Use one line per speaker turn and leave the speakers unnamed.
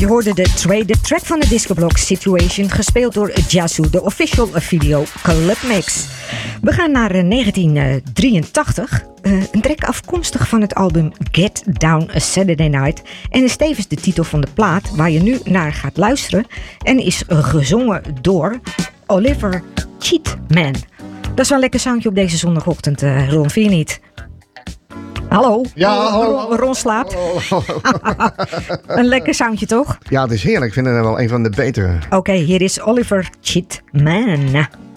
Je hoorde de track van de discoblock Situation, gespeeld door Yazoo, de official video clubmix. We gaan naar 1983. Een track afkomstig van het album Get Down a Saturday Night. En is tevens de titel van de plaat waar je nu naar gaat luisteren. En is gezongen door Oliver Cheatman. Dat is wel een lekker soundje op deze zondagochtend, Ron, vind je niet? Hallo?
Ja,
Ron slaapt. Een lekker soundje, toch?
Ja, het is heerlijk. Ik vind het wel een van de betere.
Oké, hier is Oliver Cheatman.